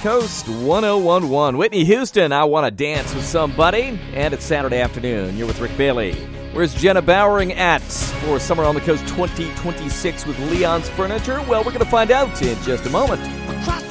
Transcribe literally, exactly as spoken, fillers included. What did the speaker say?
Coast one oh one point one. Whitney Houston, I Want to Dance with Somebody. And it's Saturday afternoon. You're with Rick Bailey. Where's Jenna Bowering at for Summer on the Coast twenty twenty-six with Leon's Furniture? Well, we're going to find out in just a moment. Across